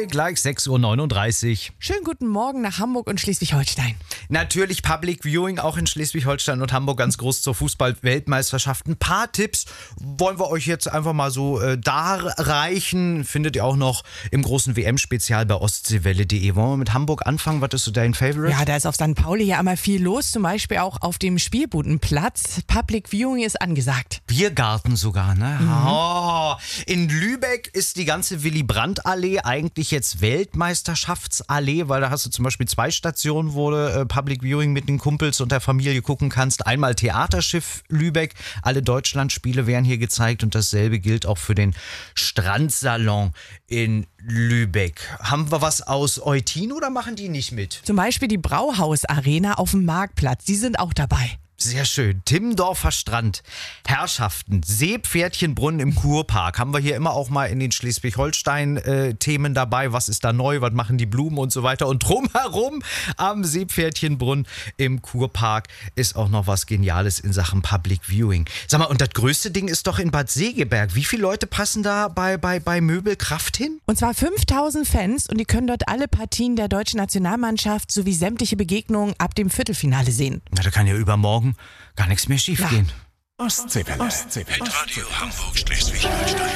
gleich 6:39 Uhr. Schönen guten Morgen nach Hamburg und Schleswig-Holstein. Natürlich Public Viewing auch in Schleswig-Holstein und Hamburg ganz groß zur Fußball-Weltmeisterschaft. Ein paar Tipps wollen wir euch jetzt einfach mal so darreichen. Findet ihr auch noch im großen WM-Spezial bei ostseewelle.de. Wollen wir mit Hamburg anfangen? Was ist so dein Favorite? Ja, da ist auf St. Pauli ja immer viel los, zum Beispiel auch auf dem Spielbudenplatz. Public Viewing ist angesagt. Biergarten sogar, ne? Oh, in Lübeck ist die ganze Willy-Brandt-Allee eigentlich jetzt Weltmeisterschaftsallee, weil da hast du zum Beispiel 2 Stationen, wo du Public Viewing mit den Kumpels und der Familie gucken kannst. Einmal Theaterschiff Lübeck, alle Deutschlandspiele werden hier gezeigt und dasselbe gilt auch für den Strandsalon in Lübeck. Haben wir was aus Eutin oder machen die nicht mit? Zum Beispiel die Brauhaus-Arena auf dem Marktplatz, die sind auch dabei. Sehr schön. Timmendorfer Strand, Herrschaften, Seepferdchenbrunnen im Kurpark. Haben wir hier immer auch mal in den Schleswig-Holstein-Themen dabei. Was ist da neu? Was machen die Blumen und so weiter? Und drumherum am Seepferdchenbrunnen im Kurpark ist auch noch was Geniales in Sachen Public Viewing. Sag mal, und das größte Ding ist doch in Bad Segeberg. Wie viele Leute passen da bei Möbelkraft hin? Und zwar 5000 Fans und die können dort alle Partien der deutschen Nationalmannschaft sowie sämtliche Begegnungen ab dem Viertelfinale sehen. Na, da kann ja übermorgen gar nichts mehr schief gehen. Ostseewelle. Mit Radio Hamburg Schleswig-Holstein.